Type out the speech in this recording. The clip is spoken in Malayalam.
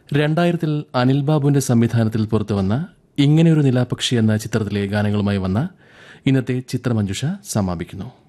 2000-ൽ അനിൽ ബാബുവിന്റെ സംവിധാനത്തിൽ പുറത്തുവന്ന ഇങ്ങനെയൊരു നിലാപക്ഷി എന്ന ചിത്രത്തിലെ ഗാനങ്ങളുമായി വന്ന ഇന്നത്തെ ചിത്രമഞ്ജുഷ സമാപിക്കുന്നു.